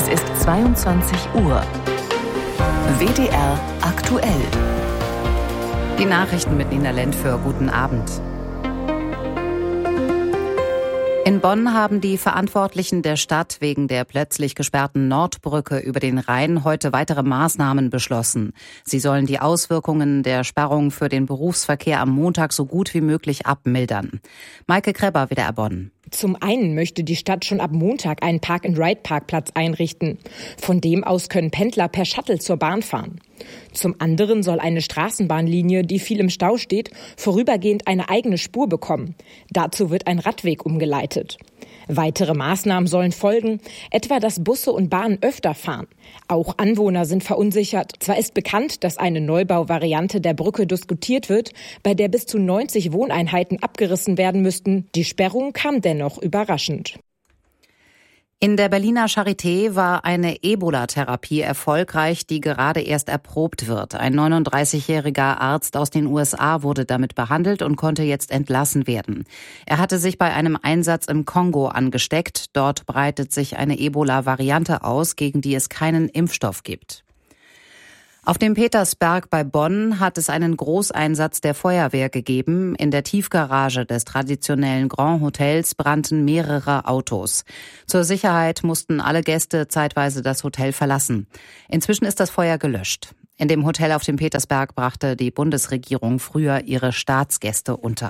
Es ist 22 Uhr. WDR aktuell. Die Nachrichten mit Nina Lentföhr. Guten Abend. In Bonn haben die Verantwortlichen der Stadt wegen der plötzlich gesperrten Nordbrücke über den Rhein heute weitere Maßnahmen beschlossen. Sie sollen die Auswirkungen der Sperrung für den Berufsverkehr am Montag so gut wie möglich abmildern. Maike Kreber, WDR Bonn. Zum einen möchte die Stadt schon ab Montag einen Park-and-Ride-Parkplatz einrichten. Von dem aus können Pendler per Shuttle zur Bahn fahren. Zum anderen soll eine Straßenbahnlinie, die viel im Stau steht, vorübergehend eine eigene Spur bekommen. Dazu wird ein Radweg umgeleitet. Weitere Maßnahmen sollen folgen, etwa dass Busse und Bahnen öfter fahren. Auch Anwohner sind verunsichert. Zwar ist bekannt, dass eine Neubauvariante der Brücke diskutiert wird, bei der bis zu 90 Wohneinheiten abgerissen werden müssten. Die Sperrung kam dennoch überraschend. In der Berliner Charité war eine Ebola-Therapie erfolgreich, die gerade erst erprobt wird. Ein 39-jähriger Arzt aus den USA wurde damit behandelt und konnte jetzt entlassen werden. Er hatte sich bei einem Einsatz im Kongo angesteckt. Dort breitet sich eine Ebola-Variante aus, gegen die es keinen Impfstoff gibt. Auf dem Petersberg bei Bonn hat es einen Großeinsatz der Feuerwehr gegeben. In der Tiefgarage des traditionellen Grand Hotels brannten mehrere Autos. Zur Sicherheit mussten alle Gäste zeitweise das Hotel verlassen. Inzwischen ist das Feuer gelöscht. In dem Hotel auf dem Petersberg brachte die Bundesregierung früher ihre Staatsgäste unter.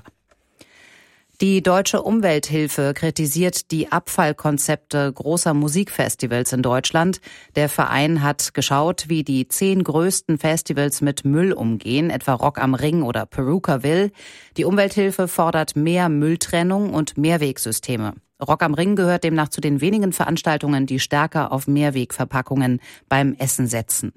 Die Deutsche Umwelthilfe kritisiert die Abfallkonzepte großer Musikfestivals in Deutschland. Der Verein hat geschaut, wie die 10 größten Festivals mit Müll umgehen, etwa Rock am Ring oder Perukaville. Die Umwelthilfe fordert mehr Mülltrennung und Mehrwegsysteme. Rock am Ring gehört demnach zu den wenigen Veranstaltungen, die stärker auf Mehrwegverpackungen beim Essen setzen.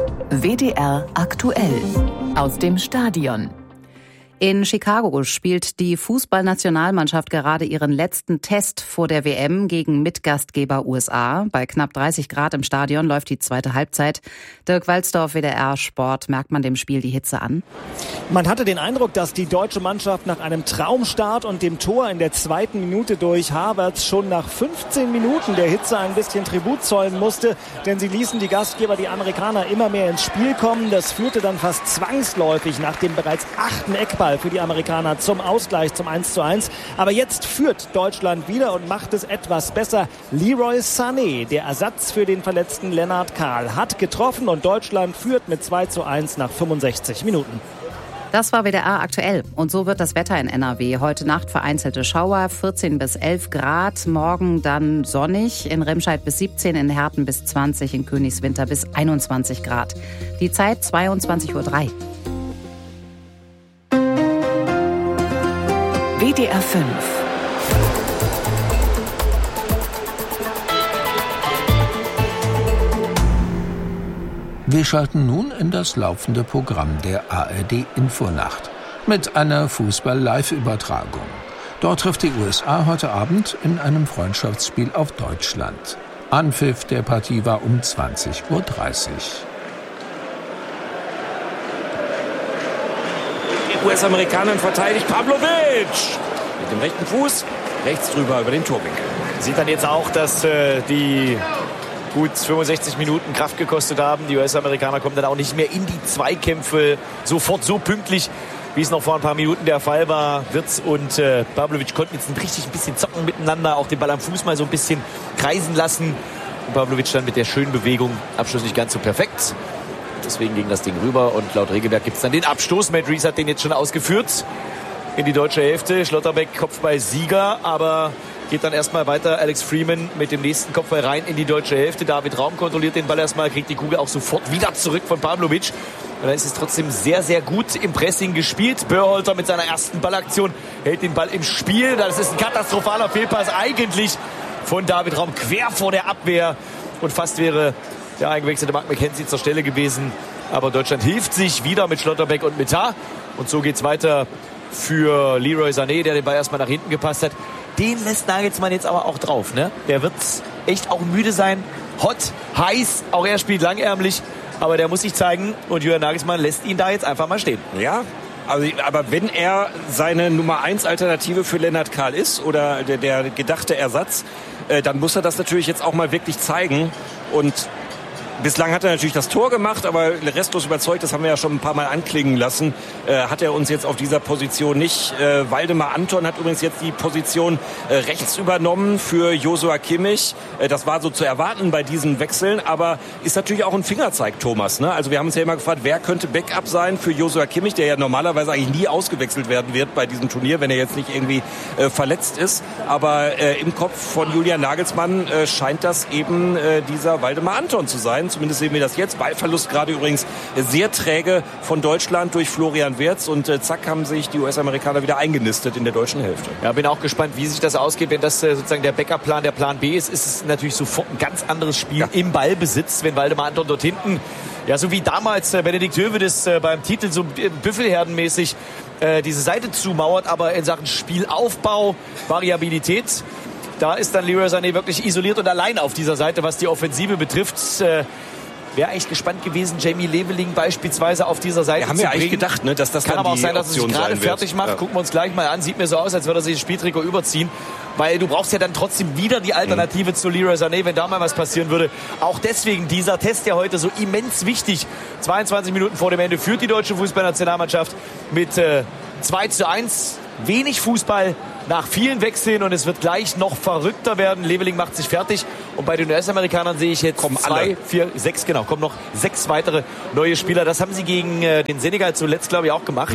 WDR aktuell. Aus dem Stadion. In Chicago spielt die Fußballnationalmannschaft gerade ihren letzten Test vor der WM gegen Mitgastgeber USA. Bei knapp 30 Grad im Stadion läuft die zweite Halbzeit. Dirk Walzdorf, WDR Sport. Merkt man dem Spiel die Hitze an? Man hatte den Eindruck, dass die deutsche Mannschaft nach einem Traumstart und dem Tor in der 2. Minute durch Havertz schon nach 15 Minuten der Hitze ein bisschen Tribut zollen musste. Denn sie ließen die Gastgeber, die Amerikaner, immer mehr ins Spiel kommen. Das führte dann fast zwangsläufig nach dem bereits 8. Eckball für die Amerikaner zum Ausgleich, zum 1:1. Aber jetzt führt Deutschland wieder und macht es etwas besser. Leroy Sané, der Ersatz für den verletzten Lennart Kahl, hat getroffen und Deutschland führt mit 2:1 nach 65 Minuten. Das war WDR aktuell. Und so wird das Wetter in NRW. Heute Nacht vereinzelte Schauer, 14 bis 11 Grad. Morgen dann sonnig. In Remscheid bis 17, in Herten bis 20, in Königswinter bis 21 Grad. Die Zeit 22:03 Uhr. WDR 5. Wir schalten nun in das laufende Programm der ARD Infonacht mit einer Fußball-Live-Übertragung. Dort trifft die USA heute Abend in einem Freundschaftsspiel auf Deutschland. Anpfiff der Partie war um 20:30 Uhr. US-Amerikanern verteidigt Pavlovic mit dem rechten Fuß rechts drüber über den Torwinkel. Sieht dann jetzt auch, dass die gut 65 Minuten Kraft gekostet haben. Die US-Amerikaner kommen dann auch nicht mehr in die Zweikämpfe sofort so pünktlich, wie es noch vor ein paar Minuten der Fall war. Wirtz und Pavlovic konnten jetzt richtig ein bisschen zocken miteinander, auch den Ball am Fuß mal so ein bisschen kreisen lassen. Und Pavlovic dann mit der schönen Bewegung, Abschluss nicht ganz so perfekt. Deswegen ging das Ding rüber und laut Regelwerk gibt es dann den Abstoß. Matt Rees hat den jetzt schon ausgeführt in die deutsche Hälfte. Schlotterbeck Kopfball-Sieger, aber geht dann erstmal weiter. Alex Freeman mit dem nächsten Kopfball rein in die deutsche Hälfte. David Raum kontrolliert den Ball erstmal, kriegt die Kugel auch sofort wieder zurück von Pavlovic. Und dann ist es trotzdem sehr, sehr gut im Pressing gespielt. Börholter mit seiner ersten Ballaktion hält den Ball im Spiel. Das ist ein katastrophaler Fehlpass eigentlich von David Raum quer vor der Abwehr. Und fast wäre der eingewechselte Mark McKenzie zur Stelle gewesen. Aber Deutschland hilft sich wieder mit Schlotterbeck und Mitar. Und so geht's weiter für Leroy Sané, der den Ball erstmal nach hinten gepasst hat. Den lässt Nagelsmann jetzt aber auch drauf, ne? Der wird echt auch müde sein. Hot, heiß, auch er spielt langärmlich. Aber der muss sich zeigen und Julian Nagelsmann lässt ihn da jetzt einfach mal stehen. Ja, also, aber wenn er seine Nummer 1 Alternative für Lennart Kahl ist oder der gedachte Ersatz, dann muss er das natürlich jetzt auch mal wirklich zeigen. Und bislang hat er natürlich das Tor gemacht, aber restlos überzeugt, das haben wir ja schon ein paar Mal anklingen lassen, hat er uns jetzt auf dieser Position nicht. Waldemar Anton hat übrigens jetzt die Position rechts übernommen für Joshua Kimmich. Das war so zu erwarten bei diesen Wechseln, aber ist natürlich auch ein Fingerzeig, Thomas. Ne? Also wir haben uns ja immer gefragt, wer könnte Backup sein für Joshua Kimmich, der ja normalerweise eigentlich nie ausgewechselt werden wird bei diesem Turnier, wenn er jetzt nicht irgendwie verletzt ist. Aber im Kopf von Julian Nagelsmann scheint das eben dieser Waldemar Anton zu sein. Zumindest sehen wir das jetzt. Ballverlust gerade übrigens sehr träge von Deutschland durch Florian Wirtz. Und zack haben sich die US-Amerikaner wieder eingenistet in der deutschen Hälfte. Ja, bin auch gespannt, wie sich das ausgeht. Wenn das sozusagen der Backup-Plan, der Plan B ist, ist es natürlich sofort ein ganz anderes Spiel im Ballbesitz, wenn Waldemar Anton dort hinten, ja, so wie damals Benedikt Höwedes beim Titel so büffelherdenmäßig diese Seite zumauert, aber in Sachen Spielaufbau, Variabilität, da ist dann Leroy Sané wirklich isoliert und allein auf dieser Seite, was die Offensive betrifft. Wäre eigentlich gespannt gewesen, Jamie Leveling beispielsweise auf dieser Seite zu bringen. Haben wir eigentlich gedacht, ne, dass das kann dann aber auch die sein, dass er sich Option gerade sein wird. fertig macht. Ja. Gucken wir uns gleich mal an. Sieht mir so aus, als würde er sich das Spieltrikot überziehen. Weil du brauchst ja dann trotzdem wieder die Alternative zu Leroy Sané, wenn da mal was passieren würde. Auch deswegen dieser Test ja heute so immens wichtig. 22 Minuten vor dem Ende führt die deutsche Fußballnationalmannschaft mit 2:1. Wenig Fußball nach vielen Wechseln und es wird gleich noch verrückter werden. Leveling macht sich fertig und bei den US-Amerikanern sehe ich jetzt kommen noch 6 weitere neue Spieler. Das haben sie gegen den Senegal zuletzt, glaube ich, auch gemacht.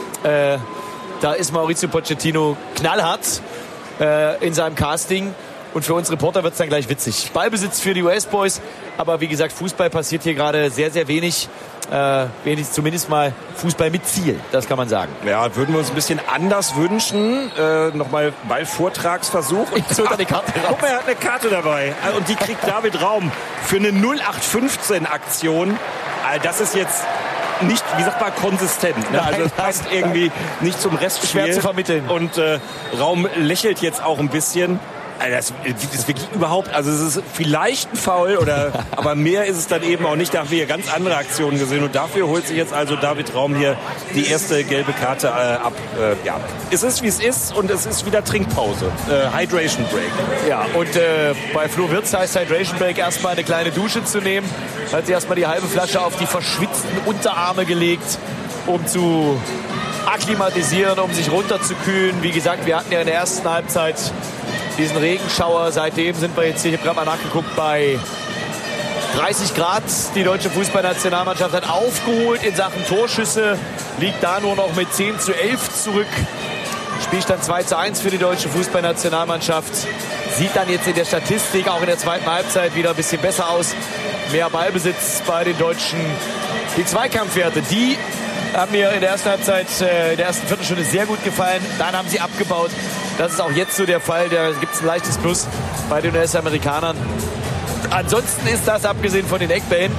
Da ist Mauricio Pochettino knallhart in seinem Casting. Und für uns Reporter wird es dann gleich witzig. Ballbesitz für die US-Boys. Aber wie gesagt, Fußball passiert hier gerade sehr, sehr wenig. Zumindest mal Fußball mit Ziel, das kann man sagen. Ja, würden wir uns ein bisschen anders wünschen. Nochmal Ballvortragsversuch. Guck mal, er hat eine Karte dabei. Und die kriegt David Raum für eine 0815-Aktion. Das ist jetzt nicht, wie sagt man, konsistent. Ne? Also es passt irgendwie nicht zum Restspiel. Schwer zu vermitteln. Und Raum lächelt jetzt auch ein bisschen. Also das ist wirklich überhaupt, also es ist vielleicht ein Foul, aber mehr ist es dann eben auch nicht. Da haben wir hier ganz andere Aktionen gesehen und dafür holt sich jetzt also David Raum hier die erste gelbe Karte ab. Ja, es ist wie es ist und es ist wieder Trinkpause, Hydration Break. Ja, und bei Flo Wirtz heißt Hydration Break erstmal eine kleine Dusche zu nehmen. Hat sie erstmal die halbe Flasche auf die verschwitzten Unterarme gelegt, um zu akklimatisieren, um sich runterzukühlen. Wie gesagt, wir hatten ja in der ersten Halbzeit diesen Regenschauer. Seitdem sind wir jetzt hier, ich habe gerade mal nachgeguckt, bei 30 Grad. Die deutsche Fußballnationalmannschaft hat aufgeholt in Sachen Torschüsse, liegt da nur noch mit 10:11 zurück. Spielstand 2:1 für die deutsche Fußballnationalmannschaft. Sieht dann jetzt in der Statistik auch in der zweiten Halbzeit wieder ein bisschen besser aus. Mehr Ballbesitz bei den Deutschen. Die Zweikampfwerte, die haben mir in der ersten Halbzeit, in der ersten Viertelstunde sehr gut gefallen. Dann haben sie abgebaut. Das ist auch jetzt so der Fall. Da gibt es ein leichtes Plus bei den US-Amerikanern. Ansonsten ist das, abgesehen von den Eckbällen,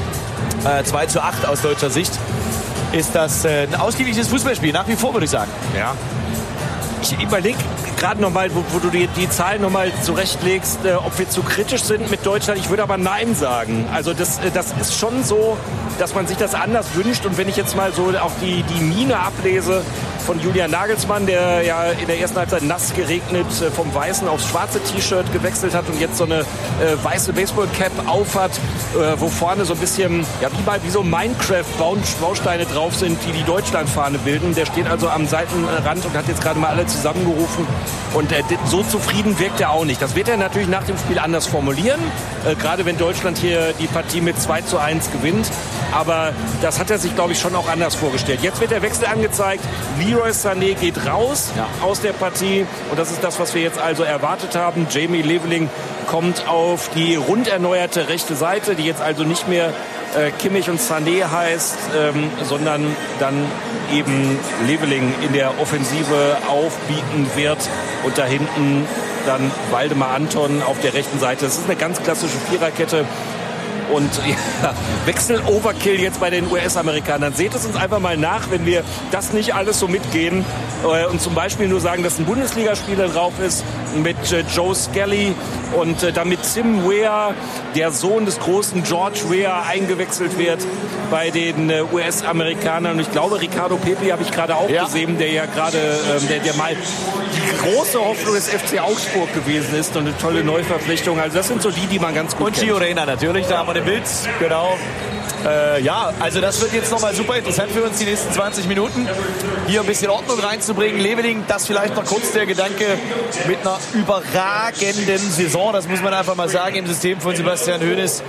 2:8 aus deutscher Sicht, ist das ein ausgeglichenes Fußballspiel. Nach wie vor, würde ich sagen. Ja. Ich überlege gerade nochmal, wo du die Zahlen nochmal zurechtlegst, ob wir zu kritisch sind mit Deutschland. Ich würde aber Nein sagen. Also das ist schon so, dass man sich das anders wünscht. Und wenn ich jetzt mal so auch die Mine ablese von Julian Nagelsmann, der ja in der ersten Halbzeit nass geregnet vom weißen aufs schwarze T-Shirt gewechselt hat und jetzt so eine weiße Baseball-Cap aufhat, wo vorne so ein bisschen, ja, wie so Minecraft-Bausteine drauf sind, die Deutschlandfahne bilden. Der steht also am Seitenrand und hat jetzt gerade mal alle zusammengerufen. Und so zufrieden wirkt er auch nicht. Das wird er natürlich nach dem Spiel anders formulieren, gerade wenn Deutschland hier die Partie mit 2:1 gewinnt. Aber das hat er sich, glaube ich, schon auch anders vorgestellt. Jetzt wird der Wechsel angezeigt. Leroy Sané geht raus aus der Partie. Und das ist das, was wir jetzt also erwartet haben. Jamie Leveling kommt auf die rund erneuerte rechte Seite, die jetzt also nicht mehr Kimmich und Sané heißt, sondern dann eben Leveling in der Offensive aufbieten wird und da hinten dann Waldemar Anton auf der rechten Seite. Das ist eine ganz klassische Viererkette. Und ja, Wechsel-Overkill jetzt bei den US-Amerikanern. Seht es uns einfach mal nach, wenn wir das nicht alles so mitgehen und zum Beispiel nur sagen, dass ein Bundesligaspieler drauf ist mit Joe Skelly und damit Tim Weah, der Sohn des großen George Weah, eingewechselt wird bei den US-Amerikanern. Und ich glaube, Ricardo Pepi habe ich gerade auch gesehen, der ja gerade, der mal die große Hoffnung des FC Augsburg gewesen ist und eine tolle Neuverpflichtung. Also das sind so die man ganz gut und kennt. Gio Reyna natürlich, da haben wir den Bild, genau. Ja, also das wird jetzt nochmal super interessant für uns, die nächsten 20 Minuten. Hier ein bisschen Ordnung reinzubringen. Leveling, das vielleicht noch kurz der Gedanke mit einer überragenden Saison. Das muss man einfach mal sagen im System von Sebastian Hoeneß.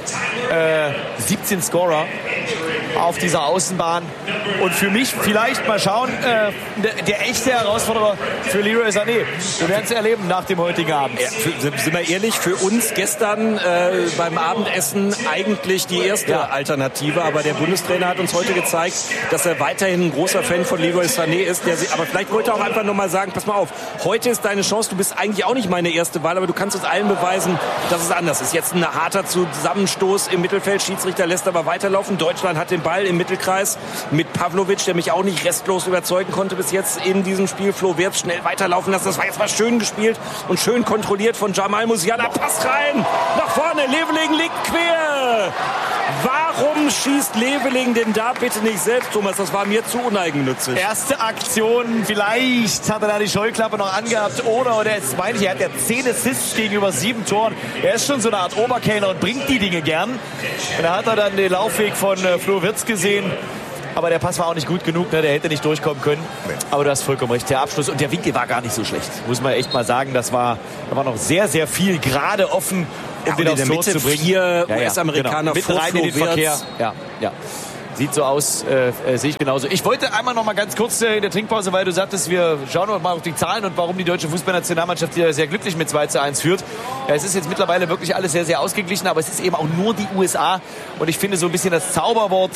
17 Scorer auf dieser Außenbahn. Und für mich vielleicht mal schauen, der echte Herausforderer für Leroy Sané. Wir werden es erleben nach dem heutigen Abend. Ja, sind wir ehrlich, für uns gestern beim Abendessen eigentlich die erste Alternative. Aber der Bundestrainer hat uns heute gezeigt, dass er weiterhin ein großer Fan von Leroy Sané ist. Aber vielleicht wollte er auch einfach nur mal sagen, pass mal auf, heute ist deine Chance, du bist eigentlich auch nicht meine erste Wahl, aber du kannst uns allen beweisen, dass es anders ist. Jetzt ein harter Zusammenstoß im Mittelfeld, Schiedsrichter lässt aber weiterlaufen. Deutschland hat den Ball im Mittelkreis mit Pavlovic, der mich auch nicht restlos überzeugen konnte bis jetzt in diesem Spiel. Flo Wirtz schnell weiterlaufen lassen. Das war jetzt mal schön gespielt und schön kontrolliert von Jamal Musiala. Pass rein, nach vorne, Leveling liegt quer. Warum schießt Leveling denn da bitte nicht selbst, Thomas? Das war mir zu uneigennützig. Erste Aktion, vielleicht hat er da die Scheuklappe noch angehabt. Oder jetzt meine ich, er hat ja 10 Assists gegenüber 7 Toren. Er ist schon so eine Art Oberkellner und bringt die Dinge gern. Und da hat er dann den Laufweg von Flo Wirtz gesehen. Aber der Pass war auch nicht gut genug, ne? Der hätte nicht durchkommen können. Aber du hast vollkommen recht, der Abschluss und der Winkel war gar nicht so schlecht. Muss man echt mal sagen, da war noch sehr, sehr viel gerade offen, um den aufs Tor zu bringen. 4 US-Amerikaner genau. Mit rein in den Verkehr. Ja. Sieht so aus, sehe ich genauso. Ich wollte einmal noch mal ganz kurz in der Trinkpause, weil du sagtest, wir schauen noch mal auf die Zahlen und warum die deutsche Fußballnationalmannschaft hier sehr glücklich mit 2:1 führt. Ja, es ist jetzt mittlerweile wirklich alles sehr, sehr ausgeglichen, aber es ist eben auch nur die USA. Und ich finde so ein bisschen das Zauberwort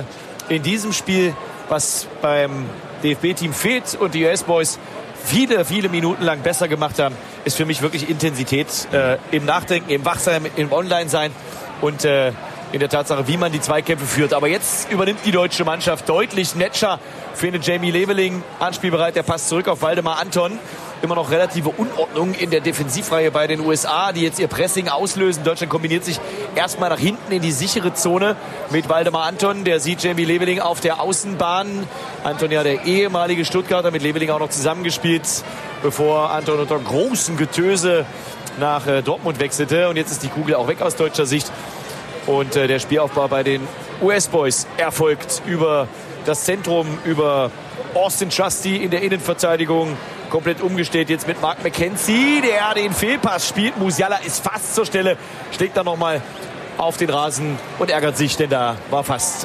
in diesem Spiel, was beim DFB-Team fehlt und die US-Boys viele, viele Minuten lang besser gemacht haben, ist für mich wirklich Intensität im Nachdenken, im Wachsein, im Online-Sein und in der Tatsache, wie man die Zweikämpfe führt. Aber jetzt übernimmt die deutsche Mannschaft deutlich. Netscher findet Jamie Leveling anspielbereit. Der Pass zurück auf Waldemar Anton. Immer noch relative Unordnung in der Defensivreihe bei den USA, die jetzt ihr Pressing auslösen. Deutschland kombiniert sich erstmal nach hinten in die sichere Zone mit Waldemar Anton. Der sieht Jamie Leveling auf der Außenbahn. Anton ja der ehemalige Stuttgarter, mit Leveling auch noch zusammengespielt, bevor Anton unter großem Getöse nach Dortmund wechselte. Und jetzt ist die Kugel auch weg aus deutscher Sicht. Und der Spielaufbau bei den US-Boys erfolgt über das Zentrum, über Austin Trusty in der Innenverteidigung. Komplett umgestellt jetzt mit Mark McKenzie, der den Fehlpass spielt. Musiala ist fast zur Stelle, schlägt dann nochmal auf den Rasen und ärgert sich, denn da war fast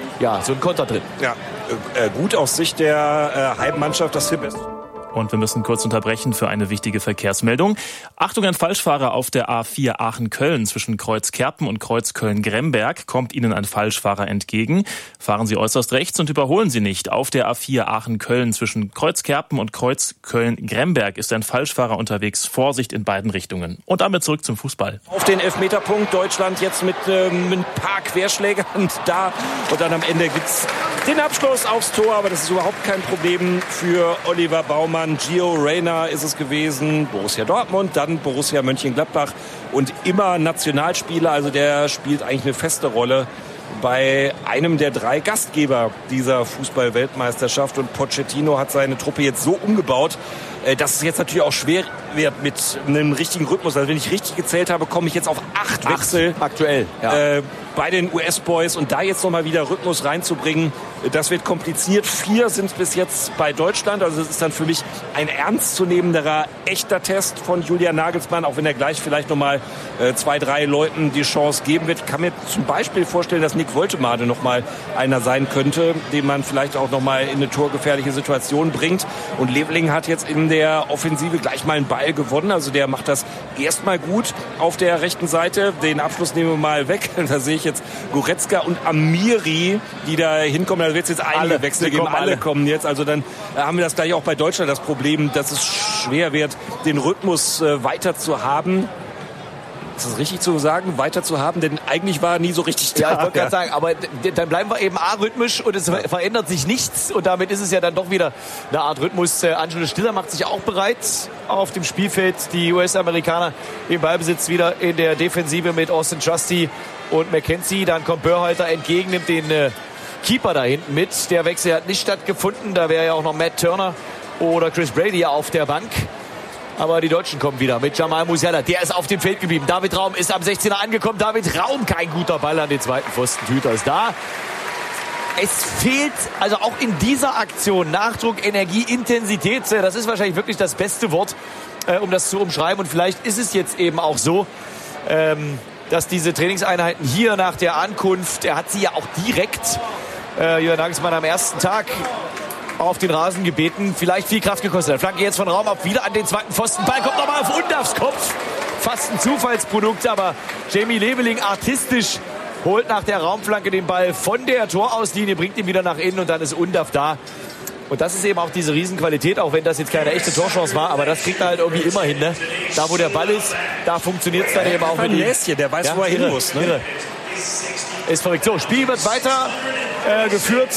so ein Konter drin. Ja, gut aus Sicht der Heimmannschaft, dass Hipp ist. Und wir müssen kurz unterbrechen für eine wichtige Verkehrsmeldung. Achtung, ein Falschfahrer auf der A4 Aachen-Köln zwischen Kreuz Kerpen und Kreuz Köln-Gremberg. Kommt Ihnen ein Falschfahrer entgegen? Fahren Sie äußerst rechts und überholen Sie nicht. Auf der A4 Aachen-Köln zwischen Kreuz Kerpen und Kreuz Köln-Gremberg ist ein Falschfahrer unterwegs. Vorsicht in beiden Richtungen. Und damit zurück zum Fußball. Auf den Elfmeterpunkt Deutschland jetzt mit ein paar Querschlägern da. Und dann am Ende gibt's den Abschluss aufs Tor. Aber das ist überhaupt kein Problem für Oliver Baumann. Gio Reyna ist es gewesen, Borussia Dortmund, dann Borussia Mönchengladbach und immer Nationalspieler, also der spielt eigentlich eine feste Rolle bei einem der 3 Gastgeber dieser Fußball-Weltmeisterschaft und Pochettino hat seine Truppe jetzt so umgebaut, dass es jetzt natürlich auch schwer wird mit einem richtigen Rhythmus. Also wenn ich richtig gezählt habe, komme ich jetzt auf 8 Wechsel aktuell bei den US-Boys und da jetzt nochmal wieder Rhythmus reinzubringen, das wird kompliziert. 4 sind es bis jetzt bei Deutschland, also es ist dann für mich ein ernstzunehmenderer, echter Test von Julian Nagelsmann, auch wenn er gleich vielleicht nochmal 2, 3 Leuten die Chance geben wird. Ich kann mir zum Beispiel vorstellen, dass Nick Woltemade nochmal einer sein könnte, den man vielleicht auch nochmal in eine torgefährliche Situation bringt. Und Leveling hat jetzt in der Offensive gleich mal einen Ball gewonnen, also der macht das erstmal gut auf der rechten Seite. Den Abschluss nehmen wir mal weg, da sehe ich jetzt Goretzka und Amiri, die da hinkommen. Da wird es jetzt einige Wechsel geben. Alle kommen jetzt. Also dann haben wir das gleich auch bei Deutschland das Problem, dass es schwer wird, den Rhythmus weiter zu haben. ist es richtig zu sagen, weiter zu haben, denn eigentlich war er nie so richtig da. Ja, ich wollte gerade sagen, aber dann bleiben wir eben arrhythmisch und es verändert sich nichts und damit ist es ja dann doch wieder eine Art Rhythmus. Angelo Stiller macht sich auch bereit auf dem Spielfeld. Die US-Amerikaner im Ballbesitz wieder in der Defensive mit Austin Trusty und McKenzie. Dann kommt Berhalter entgegen, nimmt den Keeper da hinten mit. Der Wechsel hat nicht stattgefunden. Da wäre ja auch noch Matt Turner oder Chris Brady auf der Bank. Aber die Deutschen kommen wieder mit Jamal Musiala. Der ist auf dem Feld geblieben. David Raum ist am 16er angekommen. David Raum, kein guter Ball an den zweiten Pfosten. Hüter ist da. Es fehlt also auch in dieser Aktion Nachdruck, Energie, Intensität. Das ist wahrscheinlich wirklich das beste Wort, um das zu umschreiben. Und vielleicht ist es jetzt eben auch so, dass diese Trainingseinheiten hier nach der Ankunft, er hat sie ja auch direkt, Jürgen Nagelsmann am ersten Tag auf den Rasen gebeten, vielleicht viel Kraft gekostet hat. Flanke jetzt von Raum ab, wieder an den zweiten Pfosten. Ball kommt nochmal auf Undafs Kopf. Fast ein Zufallsprodukt, aber Jamie Leveling artistisch holt nach der Raumflanke den Ball von der Torauslinie, bringt ihn wieder nach innen und dann ist Undaf da. Und das ist eben auch diese Riesenqualität, auch wenn das jetzt keine echte Torchance war, aber das kriegt er halt irgendwie immer hin. Ne? Da, wo der Ball ist, da funktioniert es dann eben auch mit ihm. Der weiß, wo er hin muss. Ne? Ist verrückt. So, Spiel wird weiter geführt.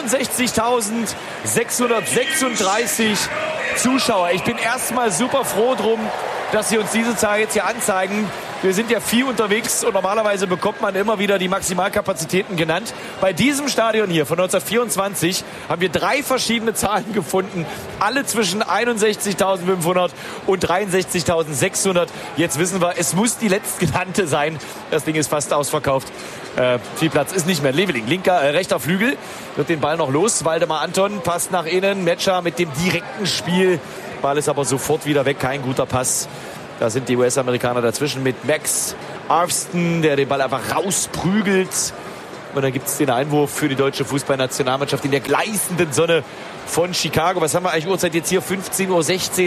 63.636 Zuschauer. Ich bin erstmal super froh drum, dass sie uns diese Zahl jetzt hier anzeigen. Wir sind ja viel unterwegs und normalerweise bekommt man immer wieder die Maximalkapazitäten genannt. Bei diesem Stadion hier von 1924 haben wir 3 verschiedene Zahlen gefunden. Alle zwischen 61.500 und 63.600. Jetzt wissen wir, es muss die letztgenannte sein. Das Ding ist fast ausverkauft. Viel Platz ist nicht mehr. Leveling, rechter Flügel, wird den Ball noch los. Waldemar Anton passt nach innen. Metscher mit dem direkten Spiel. Ball ist aber sofort wieder weg. Kein guter Pass. Da sind die US-Amerikaner dazwischen mit Max Arvston, der den Ball einfach rausprügelt. Und dann gibt es den Einwurf für die deutsche Fußballnationalmannschaft in der gleißenden Sonne von Chicago. Was haben wir eigentlich Uhrzeit jetzt hier? 15.16 Uhr,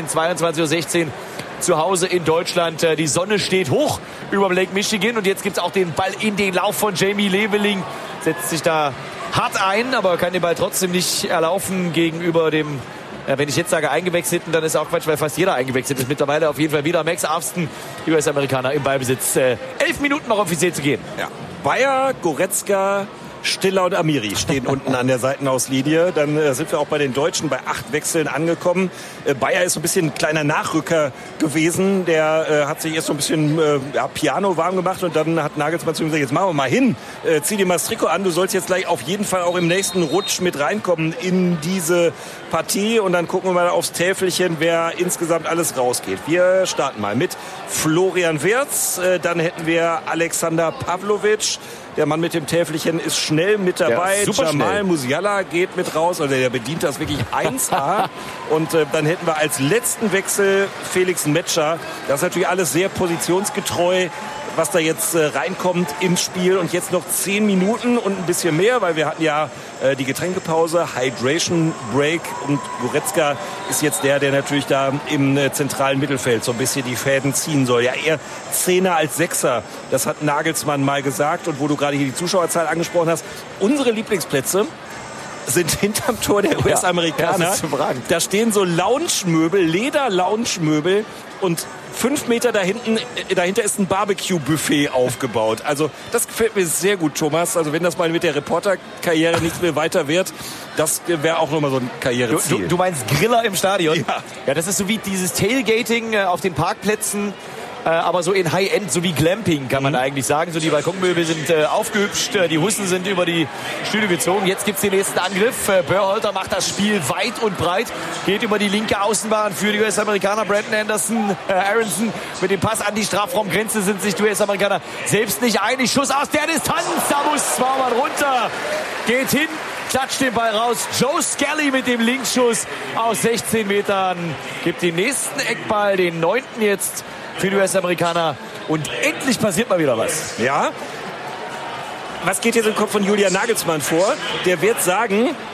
22.16 Uhr zu Hause in Deutschland. Die Sonne steht hoch über Lake Michigan. Und jetzt gibt es auch den Ball in den Lauf von Jamie Leveling. Setzt sich da hart ein, aber kann den Ball trotzdem nicht erlaufen gegenüber dem... wenn ich jetzt sage Eingewechselten, dann ist auch Quatsch, weil fast jeder eingewechselt ist. Mittlerweile auf jeden Fall wieder Max Arvston, die US-Amerikaner im Ballbesitz. 11 Minuten noch offiziell zu gehen. Ja. Bayer, Goretzka, Stiller und Amiri stehen unten an der Seitenauslinie. Dann sind wir auch bei den Deutschen bei 8 Wechseln angekommen. Bayer ist so ein bisschen ein kleiner Nachrücker gewesen. Der hat sich erst so ein bisschen Piano warm gemacht und dann hat Nagelsmann zu ihm gesagt, jetzt machen wir mal hin, zieh dir mal das Trikot an, du sollst jetzt gleich auf jeden Fall auch im nächsten Rutsch mit reinkommen in diese Partie und dann gucken wir mal aufs Täfelchen, wer insgesamt alles rausgeht. Wir starten mal mit Florian Wirtz, dann hätten wir Alexander Pavlovic. Der Mann mit dem Täfelchen ist schnell mit dabei. Ja, Jamal Musiala geht mit raus. Also der bedient das wirklich 1A. Und dann hätten wir als letzten Wechsel Felix Metscher. Das ist natürlich alles sehr positionsgetreu, was da jetzt reinkommt ins Spiel. Und jetzt noch 10 Minuten und ein bisschen mehr, weil wir hatten ja die Getränkepause, Hydration Break. Und Goretzka ist jetzt der natürlich da im zentralen Mittelfeld so ein bisschen die Fäden ziehen soll. Ja, eher Zehner als Sechser. Das hat Nagelsmann mal gesagt. Und wo du gerade hier die Zuschauerzahl angesprochen hast, unsere Lieblingsplätze sind hinterm Tor der US-Amerikaner. Da stehen so Lounge-Möbel, Leder-Lounge-Möbel und 5 Meter dahinter ist ein Barbecue-Buffet aufgebaut. Also das gefällt mir sehr gut, Thomas. Also wenn das mal mit der Reporterkarriere nicht mehr weiter wird, das wäre auch nochmal so ein Karriereziel. Du meinst Griller im Stadion? Ja, das ist so wie dieses Tailgating auf den Parkplätzen. Aber so in High-End, so wie Glamping, kann man eigentlich sagen. So die Balkonmöbel sind aufgehübscht, die Hussen sind über die Stühle gezogen. Jetzt gibt's den nächsten Angriff. Berhalter macht das Spiel weit und breit, geht über die linke Außenbahn für die US-Amerikaner. Brandon Aronson mit dem Pass an die Strafraumgrenze sind sich die US-Amerikaner selbst nicht einig. Schuss aus der Distanz, da muss Zwaumann runter, geht hin, klatscht den Ball raus. Joe Skelly mit dem Linksschuss aus 16 Metern gibt den nächsten Eckball, den 9. jetzt für die US-Amerikaner. Und endlich passiert mal wieder was. Ja. Was geht jetzt im Kopf von Julian Nagelsmann vor? Der wird sagen,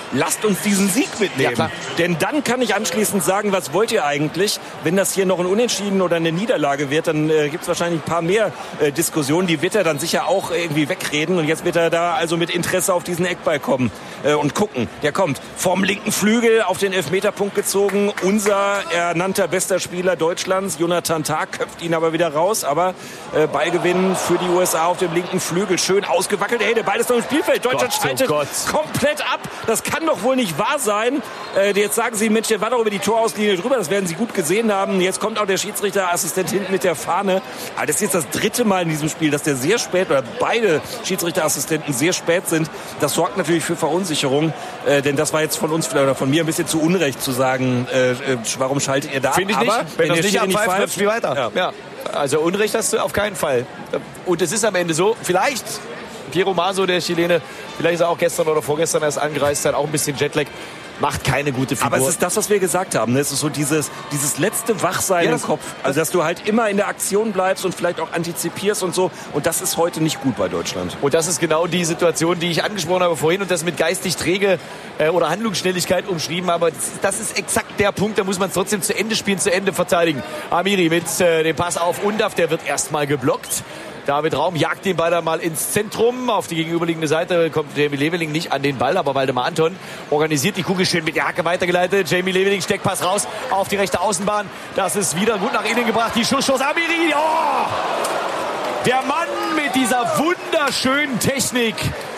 lasst uns diesen Sieg mitnehmen. Ja, denn dann kann ich anschließend sagen, was wollt ihr eigentlich? Wenn das hier noch ein Unentschieden oder eine Niederlage wird, dann gibt es wahrscheinlich ein paar mehr Diskussionen. Die wird er dann sicher auch irgendwie wegreden. Und jetzt wird er da also mit Interesse auf diesen Eckball kommen und gucken. Der kommt vom linken Flügel auf den Elfmeterpunkt gezogen. Unser ernannter bester Spieler Deutschlands, Jonathan Tah, köpft ihn aber wieder raus. Aber Ballgewinn für die USA auf dem linken Flügel. Schön ausgewackelt. Hey, der Ball ist noch im Spielfeld. Deutschland schaltet komplett ab. Das kann doch wohl nicht wahr sein. Jetzt sagen Sie, Mensch, der war doch über die Torauslinie drüber. Das werden Sie gut gesehen haben. Jetzt kommt auch der Schiedsrichterassistent hinten mit der Fahne. Aber das ist jetzt das 3. Mal in diesem Spiel, dass der sehr spät oder beide Schiedsrichterassistenten sehr spät sind. Das sorgt natürlich für Verunsicherung. Denn das war jetzt von uns oder von mir ein bisschen zu Unrecht zu sagen, warum schaltet ihr da? Finde ich nicht. Aber wenn das nicht abpfeift, läuft wie weiter. Ja. Also Unrecht hast du auf keinen Fall. Und es ist am Ende so, vielleicht Piero Maso, der Chilene, vielleicht ist er auch gestern oder vorgestern erst angereist, hat auch ein bisschen Jetlag. Macht keine gute Figur. Aber es ist das, was wir gesagt haben. Es ist so dieses letzte Wachsein im Kopf. Also, dass du halt immer in der Aktion bleibst und vielleicht auch antizipierst und so. Und das ist heute nicht gut bei Deutschland. Und das ist genau die Situation, die ich angesprochen habe vorhin und das mit geistig träge oder Handlungsschnelligkeit umschrieben. Aber das ist exakt der Punkt, da muss man es trotzdem zu Ende spielen, zu Ende verteidigen. Amiri mit dem Pass auf Undav, der wird erstmal geblockt. David Raum jagt den Ball dann mal ins Zentrum. Auf die gegenüberliegende Seite kommt Jamie Leveling nicht an den Ball, aber Waldemar Anton organisiert die Kugel schön mit der Hacke weitergeleitet. Jamie Leveling, Steckpass raus auf die rechte Außenbahn. Das ist wieder gut nach innen gebracht. Die Schusschance Amiri. Oh! Der Mann mit dieser wunderschönen Technik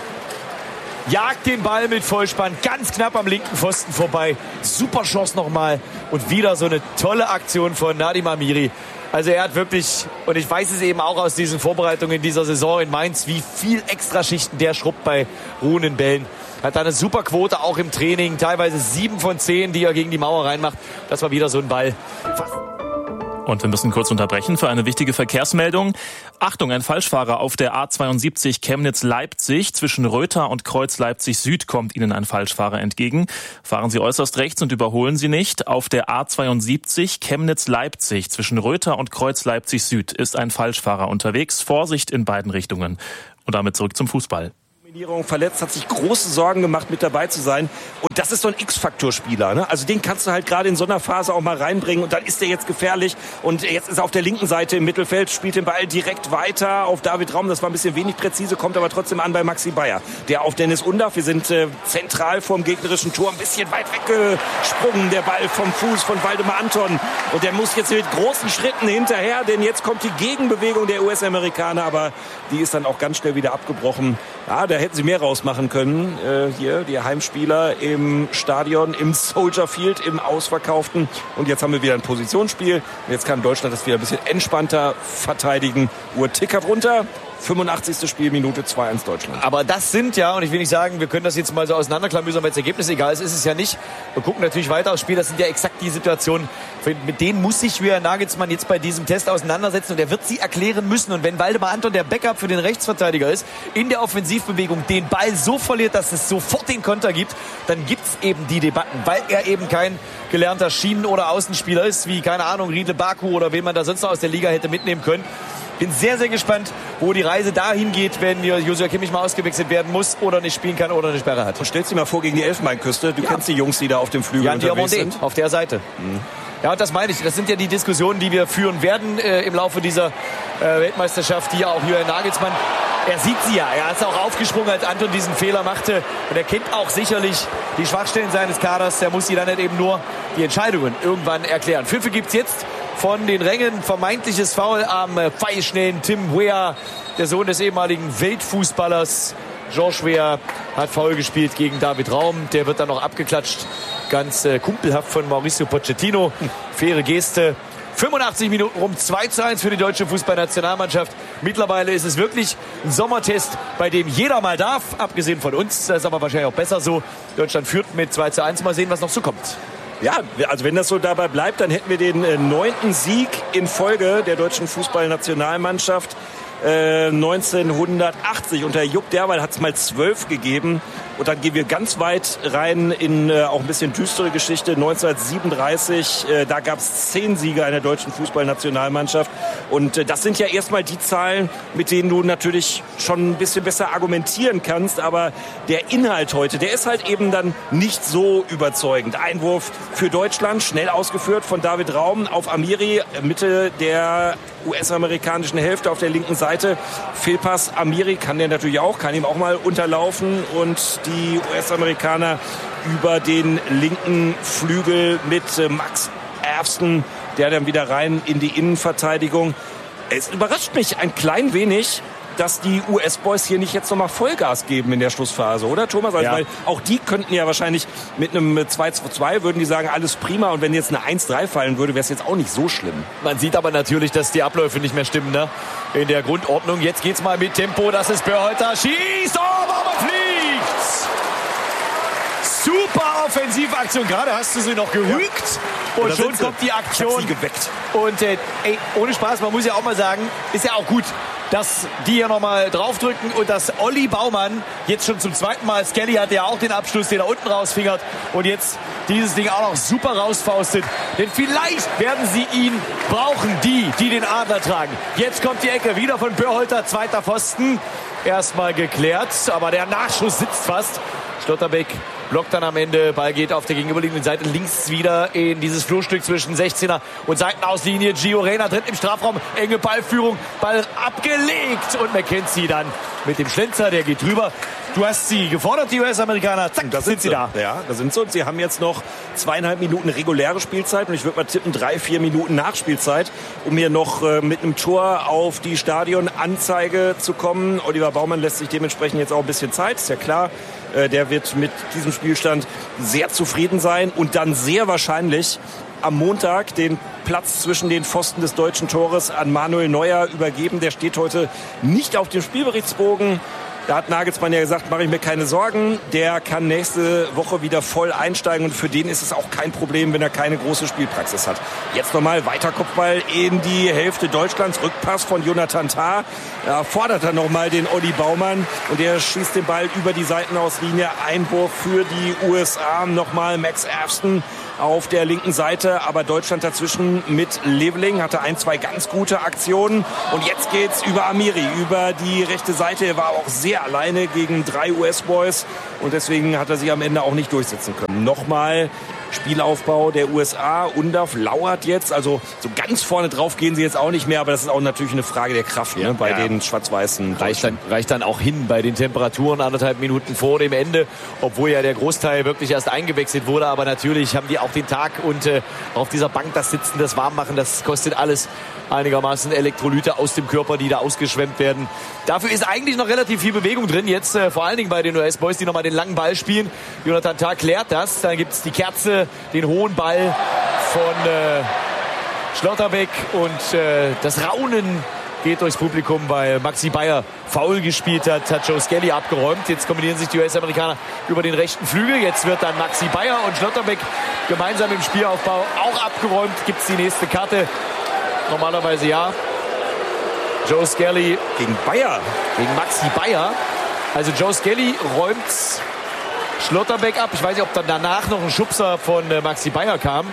jagt den Ball mit Vollspann ganz knapp am linken Pfosten vorbei. Super Chance nochmal. Und wieder so eine tolle Aktion von Nadim Amiri. Also er hat wirklich, und ich weiß es eben auch aus diesen Vorbereitungen in dieser Saison in Mainz, wie viel Extraschichten der schrubbt bei ruhenden Bällen. Hat da eine super Quote, auch im Training. Teilweise 7 von 10, die er gegen die Mauer reinmacht. Das war wieder so ein Ball. Und wir müssen kurz unterbrechen für eine wichtige Verkehrsmeldung. Achtung, ein Falschfahrer auf der A72 Chemnitz-Leipzig. Zwischen Rötha und Kreuz Leipzig-Süd kommt Ihnen ein Falschfahrer entgegen. Fahren Sie äußerst rechts und überholen Sie nicht. Auf der A72 Chemnitz-Leipzig zwischen Rötha und Kreuz Leipzig-Süd ist ein Falschfahrer unterwegs. Vorsicht in beiden Richtungen. Und damit zurück zum Fußball. Verletzt, hat sich große Sorgen gemacht, mit dabei zu sein. Und das ist so ein X-Faktor-Spieler. Ne? Also den kannst du halt gerade in so einer Phase auch mal reinbringen. Und dann ist der jetzt gefährlich. Und jetzt ist er auf der linken Seite im Mittelfeld, spielt den Ball direkt weiter auf David Raum. Das war ein bisschen wenig präzise, kommt aber trotzdem an bei Maxi Bayer. Der auf Dennis Undav. Wir sind zentral vorm gegnerischen Tor, ein bisschen weit weggesprungen. Der Ball vom Fuß von Waldemar Anton. Und der muss jetzt mit großen Schritten hinterher, denn jetzt kommt die Gegenbewegung der US-Amerikaner. Aber die ist dann auch ganz schnell wieder abgebrochen. Ja, da hätten sie mehr rausmachen können. Hier die Heimspieler im Stadion, im Soldier Field, im Ausverkauften. Und jetzt haben wir wieder ein Positionsspiel. Jetzt kann Deutschland das wieder ein bisschen entspannter verteidigen. Uhr tickert runter. 85. Spielminute, 2-1 Deutschland. Aber das sind ja, und ich will nicht sagen, wir können das jetzt mal so auseinanderklamüsern, weil das Ergebnis egal ist, ist es ja nicht. Wir gucken natürlich weiter aufs Spiel, das sind ja exakt die Situationen, mit denen muss sich Julian Nagelsmann jetzt bei diesem Test auseinandersetzen und er wird sie erklären müssen. Und wenn Waldemar Anton, der Backup für den Rechtsverteidiger ist, in der Offensivbewegung den Ball so verliert, dass es sofort den Konter gibt, dann gibt es eben die Debatten, weil er eben kein gelernter Schienen- oder Außenspieler ist, wie, keine Ahnung, Riedle Baku oder wen man da sonst noch aus der Liga hätte mitnehmen können. Bin sehr, sehr gespannt, wo die Reise dahin geht, wenn Joshua Kimmich mal ausgewechselt werden muss oder nicht spielen kann oder eine Sperre hat. Und stellst dir mal vor gegen die Elfenbeinküste. Du kennst die Jungs, die da auf dem Flügel unterwegs sind. Auf der Seite. Ja, und das meine ich. Das sind ja die Diskussionen, die wir führen werden im Laufe dieser Weltmeisterschaft, die ja auch Julian Nagelsmann, er sieht sie ja. Er ist auch aufgesprungen, als Anton diesen Fehler machte. Und er kennt auch sicherlich die Schwachstellen seines Kaders. Er muss sie dann nicht eben nur die Entscheidungen irgendwann erklären. Pfiffe gibt's jetzt von den Rängen. Vermeintliches Foul am pfeilschnellen Tim Weah, der Sohn des ehemaligen Weltfußballers. George Weah hat Foul gespielt gegen David Raum. Der wird dann noch abgeklatscht. Ganz kumpelhaft von Mauricio Pochettino. Faire Geste. 85 Minuten rum, 2:1 für die deutsche Fußballnationalmannschaft. Mittlerweile ist es wirklich ein Sommertest, bei dem jeder mal darf, abgesehen von uns. Das ist aber wahrscheinlich auch besser so. Deutschland führt mit 2:1. Mal sehen, was noch so kommt. Ja, also wenn das so dabei bleibt, dann hätten wir den 9. Sieg in Folge der deutschen Fußballnationalmannschaft. 1980. Unter Jupp Derweil hat es mal 12 gegeben. Und dann gehen wir ganz weit rein in auch ein bisschen düstere Geschichte. 1937, da gab es 10 Sieger in der deutschen Fußballnationalmannschaft. Und das sind ja erstmal die Zahlen, mit denen du natürlich schon ein bisschen besser argumentieren kannst. Aber der Inhalt heute, der ist halt eben dann nicht so überzeugend. Einwurf für Deutschland, schnell ausgeführt von David Raum auf Amiri, Mitte der US-amerikanischen Hälfte auf der linken Seite. Fehlpass Amiri kann der natürlich auch, kann ihm auch mal unterlaufen. Und die US-Amerikaner über den linken Flügel mit Max Erfsten, der dann wieder rein in die Innenverteidigung. Es überrascht mich ein klein wenig, dass die US-Boys hier nicht jetzt nochmal Vollgas geben in der Schlussphase, oder Thomas? Also, weil auch die könnten ja wahrscheinlich mit einem 2-2, würden die sagen, alles prima. Und wenn jetzt eine 1-3 fallen würde, wäre es jetzt auch nicht so schlimm. Man sieht aber natürlich, dass die Abläufe nicht mehr stimmen, ne? In der Grundordnung. Jetzt geht's mal mit Tempo. Das ist Berhalter. Schießt, aber fliegt! Super Offensivaktion. Gerade hast du sie noch gerügt. Ja. Und schon kommt die Aktion. Ich hab sie geweckt. Und ohne Spaß, man muss ja auch mal sagen, ist ja auch gut, dass die hier nochmal draufdrücken und dass Olli Baumann jetzt schon zum zweiten Mal, Skelly hatte ja auch den Abschluss, den er unten rausfingert und jetzt dieses Ding auch noch super rausfaustet. Denn vielleicht werden sie ihn brauchen, die den Adler tragen. Jetzt kommt die Ecke wieder von Berhalter, zweiter Pfosten. Erstmal geklärt, aber der Nachschuss sitzt fast. Schlotterbeck blockt dann am Ende, Ball geht auf der gegenüberliegenden Seite links wieder in dieses Flurstück zwischen 16er und Seitenauslinie. Gio Reyna tritt im Strafraum, enge Ballführung, Ball abgelegt und McKenzie dann mit dem Schlenzer, der geht drüber. Du hast sie gefordert, die US-Amerikaner, zack, da sind sie da. Ja, da sind sie und sie haben jetzt noch 2,5 Minuten reguläre Spielzeit und ich würde mal tippen 3-4 Minuten Nachspielzeit, um hier noch mit einem Tor auf die Stadionanzeige zu kommen. Oliver Baumann lässt sich dementsprechend jetzt auch ein bisschen Zeit, ist ja klar. Der wird mit diesem Spielstand sehr zufrieden sein und dann sehr wahrscheinlich am Montag den Platz zwischen den Pfosten des deutschen Tores an Manuel Neuer übergeben. Der steht heute nicht auf dem Spielberichtsbogen. Da hat Nagelsmann ja gesagt, mache ich mir keine Sorgen. Der kann nächste Woche wieder voll einsteigen und für den ist es auch kein Problem, wenn er keine große Spielpraxis hat. Jetzt nochmal weiter Kopfball in die Hälfte Deutschlands. Rückpass von Jonathan Tah. Da fordert er nochmal den Olli Baumann und der schießt den Ball über die Seitenauslinie. Einwurf für die USA. Nochmal Max Erfsten auf der linken Seite, aber Deutschland dazwischen mit Leveling, hatte 1-2 ganz gute Aktionen und jetzt geht's über Amiri, über die rechte Seite. Er war auch sehr alleine gegen 3 US-Boys und deswegen hat er sich am Ende auch nicht durchsetzen können. Nochmal Spielaufbau der USA. Undav lauert jetzt, also so ganz vorne drauf gehen sie jetzt auch nicht mehr, aber das ist auch natürlich eine Frage der Kraft, ne, bei den schwarz-weißen. Reicht dann auch hin bei den Temperaturen 1,5 Minuten vor dem Ende, obwohl ja der Großteil wirklich erst eingewechselt wurde, aber natürlich haben die auch den Tag und auf dieser Bank das Sitzen, das Warmmachen, das kostet alles einigermaßen Elektrolyte aus dem Körper, die da ausgeschwemmt werden. Dafür ist eigentlich noch relativ viel Bewegung drin, jetzt vor allen Dingen bei den US-Boys, die nochmal den langen Ball spielen. Jonathan Tah klärt das, dann gibt es die Kerze, den hohen Ball von Schlotterbeck und das Raunen geht durchs Publikum, weil Maxi Bayer faul gespielt hat Joe Skelly abgeräumt. Jetzt kombinieren sich die US-Amerikaner über den rechten Flügel. Jetzt wird dann Maxi Bayer und Schlotterbeck gemeinsam im Spielaufbau auch abgeräumt. Gibt es die nächste Karte? Normalerweise ja. Joe Skelly gegen Bayer. Gegen Maxi Bayer. Also Joe Skelly räumt Schlotterbeck ab. Ich weiß nicht, ob dann danach noch ein Schubser von Maxi Bayer kam.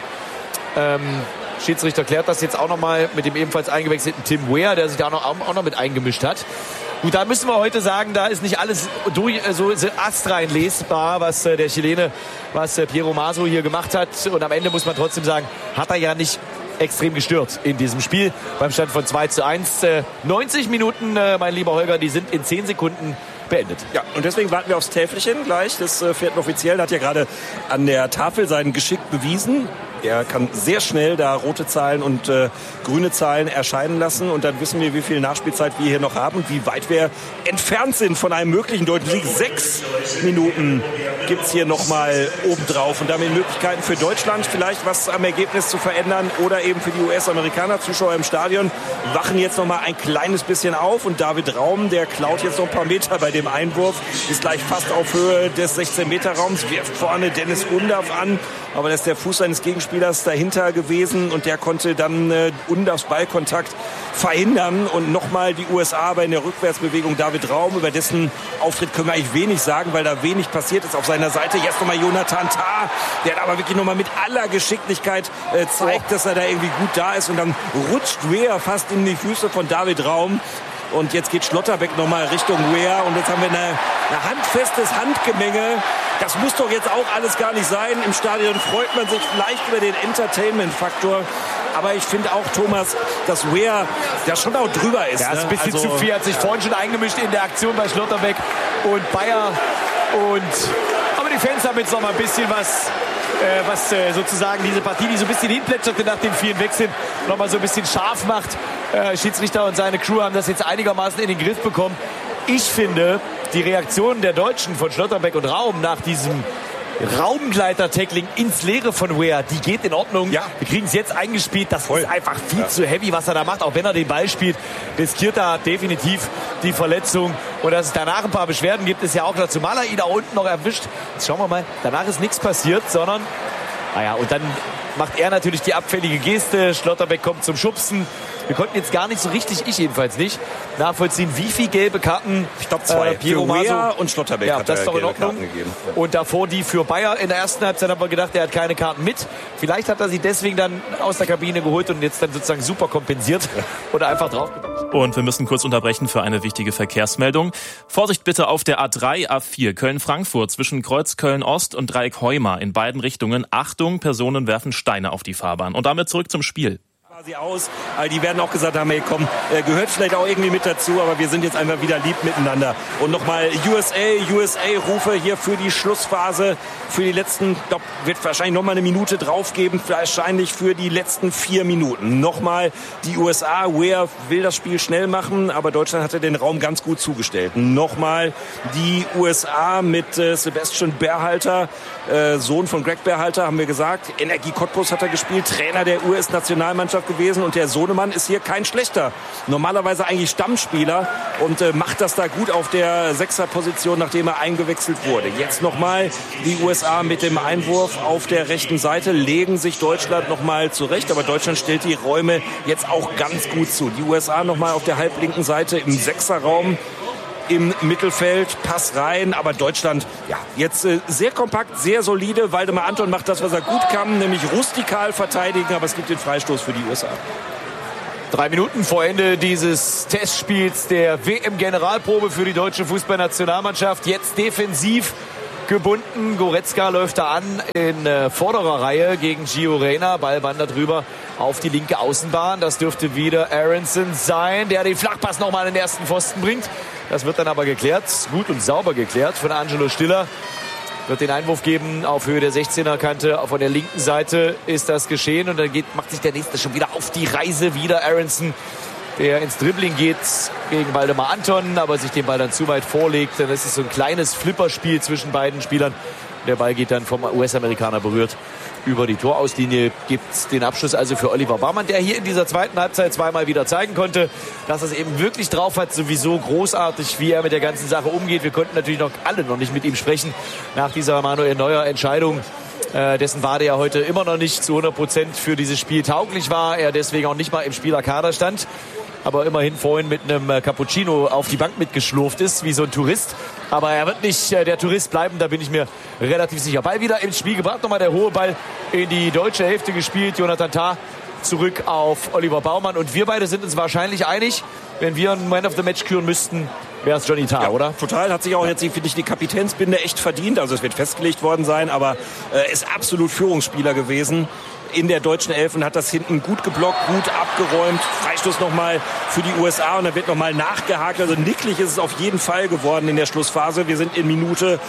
Schiedsrichter klärt das jetzt auch nochmal mit dem ebenfalls eingewechselten Tim Weir, der sich da auch noch mit eingemischt hat. Gut, da müssen wir heute sagen, da ist nicht alles so astrein lesbar, was der Chilene, was Piero Maso hier gemacht hat. Und am Ende muss man trotzdem sagen, hat er ja nicht extrem gestört in diesem Spiel. Beim Stand von 2:1. 90 Minuten, mein lieber Holger, die sind in 10 Sekunden beendet. Ja, und deswegen warten wir aufs Täfelchen gleich des 4. Offiziellen. Hat ja gerade an der Tafel sein Geschick bewiesen. Er kann sehr schnell da rote Zahlen und grüne Zahlen erscheinen lassen. Und dann wissen wir, wie viel Nachspielzeit wir hier noch haben und wie weit wir entfernt sind von einem möglichen deutschen Sieg. 6 Minuten gibt es hier nochmal obendrauf. Und damit Möglichkeiten für Deutschland, vielleicht was am Ergebnis zu verändern. Oder eben für die US-Amerikaner, Zuschauer im Stadion, wachen jetzt nochmal ein kleines bisschen auf. Und David Raum, der klaut jetzt noch ein paar Meter bei dem Einwurf, ist gleich fast auf Höhe des 16-Meter-Raums, wirft vorne Dennis Undav an. Aber lässt der Fuß seines Gegenspielers Spielers dahinter gewesen und der konnte dann das Ballkontakt verhindern. Und nochmal die USA bei der Rückwärtsbewegung David Raum, über dessen Auftritt können wir eigentlich wenig sagen, weil da wenig passiert ist auf seiner Seite. Jetzt nochmal Jonathan Tah, der aber wirklich nochmal mit aller Geschicklichkeit zeigt, dass er da irgendwie gut da ist. Und dann rutscht Weah fast in die Füße von David Raum. Und jetzt geht Schlotterbeck nochmal Richtung Weah. Und jetzt haben wir ein handfestes Handgemenge. Das muss doch jetzt auch alles gar nicht sein. Im Stadion freut man sich vielleicht über den Entertainment-Faktor. Aber ich finde auch, Thomas, dass Weah da schon auch drüber ist. Ja, ist ein bisschen zu viel. Hat sich vorhin schon eingemischt in der Aktion bei Schlotterbeck und Bayer. Aber die Fans haben jetzt noch mal ein bisschen was sozusagen diese Partie, die so ein bisschen hinplätscherte nach den vielen Wechseln, noch mal so ein bisschen scharf macht. Schiedsrichter und seine Crew haben das jetzt einigermaßen in den Griff bekommen. Ich finde, die Reaktion der Deutschen von Schlotterbeck und Raum nach diesem Raumgleiter-Tackling ins Leere von Weah, die geht in Ordnung. Ja. Wir kriegen es jetzt eingespielt. Das ist einfach viel zu heavy, was er da macht. Auch wenn er den Ball spielt, riskiert er definitiv die Verletzung. Und dass es danach ein paar Beschwerden gibt, ist ja auch klar. Zumal er ihn da unten noch erwischt. Jetzt schauen wir mal. Danach ist nichts passiert, sondern und dann macht er natürlich die abfällige Geste. Schlotterbeck kommt zum Schubsen. Wir konnten jetzt gar nicht so richtig, ich jedenfalls nicht, nachvollziehen, wie viele gelbe Karten. Ich glaube 2. Für Weah und Schlotterbeck hat das er doch in gelbe Ordnung. Karten gegeben. Und davor die für Bayer in der ersten Halbzeit haben wir gedacht, er hat keine Karten mit. Vielleicht hat er sie deswegen dann aus der Kabine geholt und jetzt dann sozusagen super kompensiert oder einfach drauf. Und wir müssen kurz unterbrechen für eine wichtige Verkehrsmeldung. Vorsicht bitte auf der A3, A4 Köln-Frankfurt zwischen Kreuzköln-Ost und Dreieck Heumar in beiden Richtungen. Achtung, Personen werfen Steine auf die Fahrbahn. Und damit zurück zum Spiel. Aus. Die werden auch gesagt haben, hey komm, gehört vielleicht auch irgendwie mit dazu, aber wir sind jetzt einfach wieder lieb miteinander. Und nochmal USA-Rufe hier für die Schlussphase, für die letzten, wird wahrscheinlich nochmal eine Minute drauf geben, wahrscheinlich für die letzten 4 Minuten. Nochmal die USA, Weah will das Spiel schnell machen, aber Deutschland hatte den Raum ganz gut zugestellt. Nochmal die USA mit Sebastian Berhalter, Sohn von Greg Berhalter, haben wir gesagt. Energie Cottbus hat er gespielt, Trainer der US-Nationalmannschaft gewesen und der Sohnemann ist hier kein schlechter. Normalerweise eigentlich Stammspieler und macht das da gut auf der 6er-Position, nachdem er eingewechselt wurde. Jetzt nochmal die USA mit dem Einwurf auf der rechten Seite, legen sich Deutschland nochmal zurecht, aber Deutschland stellt die Räume jetzt auch ganz gut zu. Die USA nochmal auf der halblinken Seite im 6er-Raum. Im Mittelfeld, Pass rein, aber Deutschland jetzt sehr kompakt, sehr solide. Waldemar Anton macht das, was er gut kann, nämlich rustikal verteidigen, aber es gibt den Freistoß für die USA. 3 Minuten vor Ende dieses Testspiels der WM-Generalprobe für die deutsche Fußballnationalmannschaft. Jetzt defensiv gebunden. Goretzka läuft da an in vorderer Reihe gegen Gio Reyna. Ball wandert rüber auf die linke Außenbahn. Das dürfte wieder Aronson sein, der den Flachpass nochmal in den ersten Pfosten bringt. Das wird dann aber geklärt, gut und sauber geklärt von Angelo Stiller. Wird den Einwurf geben auf Höhe der 16er-Kante. Von der linken Seite ist das geschehen und dann macht sich der Nächste schon wieder auf die Reise. Wieder Aronson, der ins Dribbling geht gegen Waldemar Anton, aber sich den Ball dann zu weit vorlegt. Dann ist es so ein kleines Flipperspiel zwischen beiden Spielern. Der Ball geht dann vom US-Amerikaner berührt über die Torauslinie. Gibt den Abschluss also für Oliver Baumann, der hier in dieser zweiten Halbzeit zweimal wieder zeigen konnte, dass er es eben wirklich drauf hat. Sowieso großartig, wie er mit der ganzen Sache umgeht. Wir konnten natürlich alle noch nicht mit ihm sprechen nach dieser Manuel Neuer Entscheidung. Dessen Wade ja heute immer noch nicht zu 100% für dieses Spiel tauglich war. Er deswegen auch nicht mal im Spielerkader stand. Aber immerhin vorhin mit einem Cappuccino auf die Bank mitgeschlurft ist, wie so ein Tourist. Aber er wird nicht der Tourist bleiben, da bin ich mir relativ sicher. Ball wieder ins Spiel gebracht, nochmal der hohe Ball in die deutsche Hälfte gespielt. Jonathan Tah zurück auf Oliver Baumann. Und wir beide sind uns wahrscheinlich einig, wenn wir einen Man of the Match küren müssten, wäre es Johnny Tah, oder? Total, hat sich auch jetzt, finde ich, die Kapitänsbinde echt verdient. Also es wird festgelegt worden sein, aber ist absolut Führungsspieler gewesen. In der deutschen Elf und hat das hinten gut geblockt, gut abgeräumt. Freistoß nochmal für die USA und dann wird nochmal nachgehakt. Also nicklig ist es auf jeden Fall geworden in der Schlussphase. Wir sind in Minute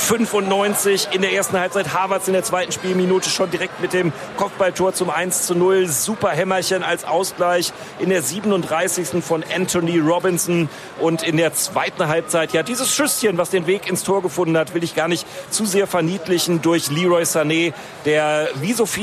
95 in der ersten Halbzeit. Havertz in der zweiten Spielminute schon direkt mit dem Kopfballtor zum 1:0. Super Hämmerchen als Ausgleich in der 37. von Anthony Robinson. Und in der zweiten Halbzeit, dieses Schüsschen, was den Weg ins Tor gefunden hat, will ich gar nicht zu sehr verniedlichen durch Leroy Sané, der wie so viele in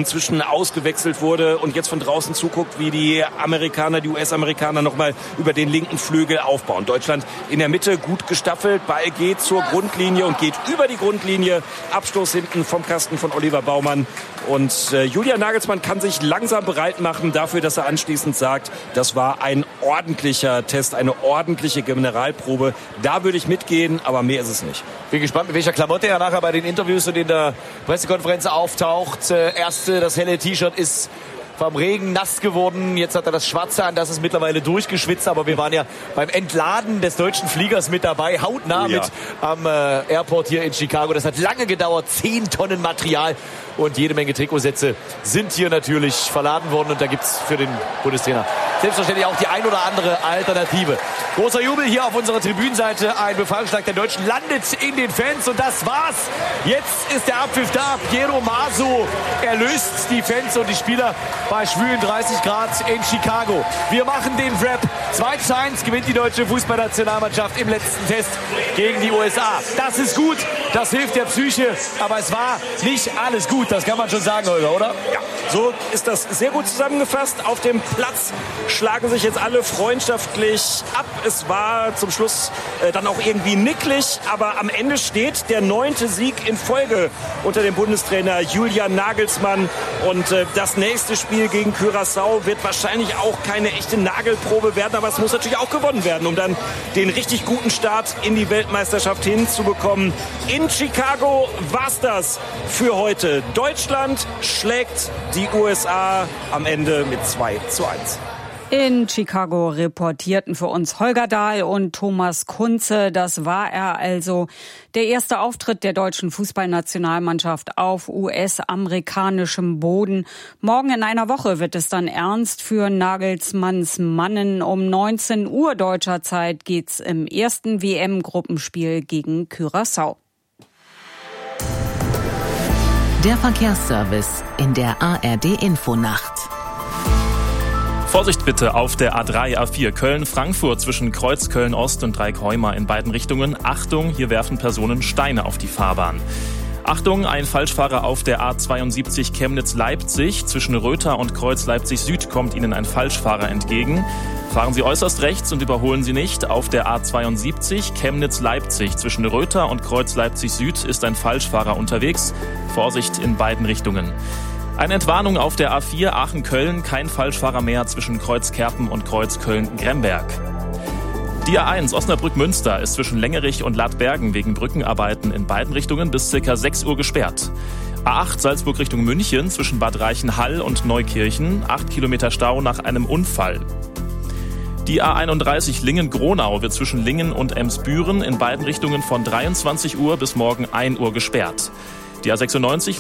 inzwischen ausgewechselt wurde und jetzt von draußen zuguckt, wie die US-Amerikaner nochmal über den linken Flügel aufbauen. Deutschland in der Mitte gut gestaffelt, Ball geht zur Grundlinie und geht über die Grundlinie. Abstoß hinten vom Kasten von Oliver Baumann. Und Julian Nagelsmann kann sich langsam bereit machen dafür, dass er anschließend sagt, das war ein ordentlicher Test, eine ordentliche Generalprobe. Da würde ich mitgehen, aber mehr ist es nicht. Bin gespannt, mit welcher Klamotte er nachher bei den Interviews und in der Pressekonferenz auftaucht. Erste, das helle T-Shirt ist vom Regen nass geworden. Jetzt hat er das Schwarze an, das ist mittlerweile durchgeschwitzt. Aber wir waren ja beim Entladen des deutschen Fliegers mit dabei, hautnah mit am Airport hier in Chicago. Das hat lange gedauert, 10 Tonnen Material und jede Menge Trikotsätze sind hier natürlich verladen worden. Und da gibt's für den Bundestrainer selbstverständlich auch die ein oder andere Alternative. Großer Jubel hier auf unserer Tribünenseite. Ein Befreiungsschlag der Deutschen landet in den Fans und das war's. Jetzt ist der Abpfiff da. Piero Maso erlöst die Fans und die Spieler bei schwülen 30 Grad in Chicago. Wir machen den Wrap. 2:1 gewinnt die deutsche Fußballnationalmannschaft im letzten Test gegen die USA. Das ist gut, das hilft der Psyche, aber es war nicht alles gut, das kann man schon sagen, Holger, oder? Ja, so ist das sehr gut zusammengefasst. Auf dem Platz schlagen sich jetzt alle freundschaftlich ab. Es war zum Schluss dann auch irgendwie nicklig, aber am Ende steht der 9. Sieg in Folge unter dem Bundestrainer Julian Nagelsmann und das nächste Spiel gegen Curaçao wird wahrscheinlich auch keine echte Nagelprobe werden, aber es muss natürlich auch gewonnen werden, um dann den richtig guten Start in die Weltmeisterschaft hinzubekommen. In Chicago war's das für heute. Deutschland schlägt die USA am Ende mit 2:1. In Chicago reportierten für uns Holger Dahl und Thomas Kunze. Das war er also, der erste Auftritt der deutschen Fußballnationalmannschaft auf US-amerikanischem Boden. Morgen in einer Woche wird es dann ernst für Nagelsmanns Mannen. Um 19 Uhr deutscher Zeit geht's im ersten WM-Gruppenspiel gegen Curaçao. Der Verkehrsservice in der ARD-Infonacht. Vorsicht bitte auf der A3, A4 Köln-Frankfurt zwischen Kreuzköln-Ost und Dreieckheuma in beiden Richtungen. Achtung, hier werfen Personen Steine auf die Fahrbahn. Achtung, ein Falschfahrer auf der A72 Chemnitz-Leipzig. Zwischen Rötha und Kreuz Leipzig-Süd kommt Ihnen ein Falschfahrer entgegen. Fahren Sie äußerst rechts und überholen Sie nicht. Auf der A72 Chemnitz-Leipzig zwischen Rötha und Kreuz Leipzig-Süd ist ein Falschfahrer unterwegs. Vorsicht in beiden Richtungen. Eine Entwarnung auf der A4 Aachen-Köln, kein Falschfahrer mehr zwischen Kreuz Kerpen und Kreuz Köln-Gremberg. Die A1 Osnabrück-Münster ist zwischen Längerich und Ladbergen wegen Brückenarbeiten in beiden Richtungen bis ca. 6 Uhr gesperrt. A8 Salzburg Richtung München zwischen Bad Reichenhall und Neukirchen, 8 Kilometer Stau nach einem Unfall. Die A31 Lingen-Gronau wird zwischen Lingen und Emsbüren in beiden Richtungen von 23 Uhr bis morgen 1 Uhr gesperrt. Die A96